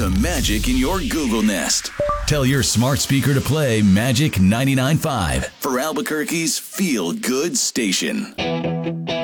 the magic in your Google Nest. Tell your smart speaker to play Magic 99.5 for Albuquerque's Feel Good Station.